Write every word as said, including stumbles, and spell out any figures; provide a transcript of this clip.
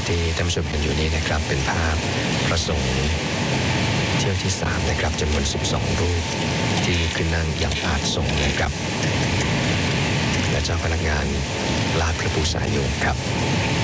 ที่ท่านผู้ชมเห็นอยู่นี้นะครับเป็นภาพพระสงฆ์เที่ยวที่สามนะครับจำนวนสิบสองรูปที่ขึ้นนั่งอย่างอาจสงฆ์นะครับและเจ้าพนักงานลาดพระปูสายโยมครับ